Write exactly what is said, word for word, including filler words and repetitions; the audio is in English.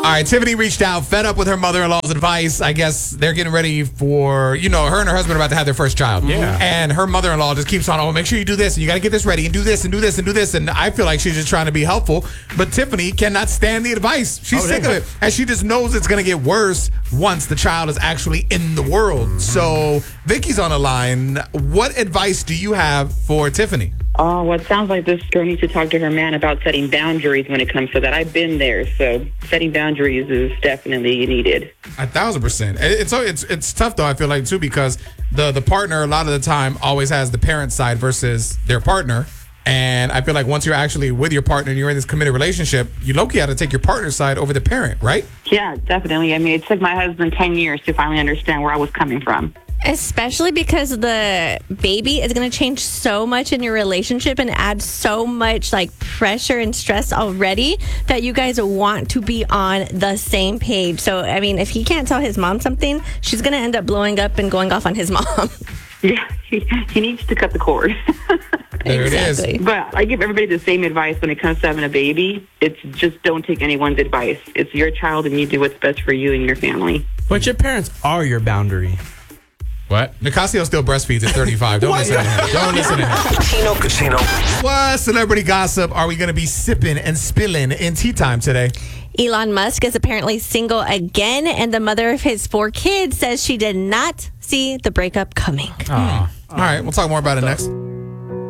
All right, Tiffany reached out, fed up with her mother-in-law's advice. I guess they're getting ready for, you know, her and her husband are about to have their first child. Yeah. And her mother-in-law just keeps on, oh, make sure you do this, and you got to get this ready, and do this, and do this, and do this. And I feel like she's just trying to be helpful. But Tiffany cannot stand the advice. She's Oh, sick yeah. of it. And she just knows it's going to get worse once the child is actually in the world. Mm-hmm. So Vicky's on the line. What advice do you have for Tiffany? Oh, well, it sounds like this girl needs to talk to her man about setting boundaries when it comes to that. I've been there, so setting boundaries is definitely needed. A thousand percent. It's it's it's tough though. I feel like too because the the partner a lot of the time always has the parent side versus their partner, and I feel like once you're actually with your partner and you're in this committed relationship, you low-key have to take your partner's side over the parent, right? Yeah, definitely. I mean, it took my husband ten years to finally understand where I was coming from. Especially because the baby is going to change so much in your relationship and add so much like pressure and stress already that you guys want to be on the same page. So, I mean, if he can't tell his mom something, she's going to end up blowing up and going off on his mom. Yeah, he, he needs to cut the cord. There Exactly. it is. But I give everybody the same advice when it comes to having a baby. It's just don't take anyone's advice. It's your child and you do what's best for you and your family. But your parents are your boundary. What? Nicasio still breastfeeds at thirty-five. Don't listen to him. Don't listen to him. Chino Casino. What celebrity gossip are we going to be sipping and spilling in tea time today? Elon Musk is apparently single again, and the mother of his four kids says she did not see the breakup coming. All right, we'll talk more about it next.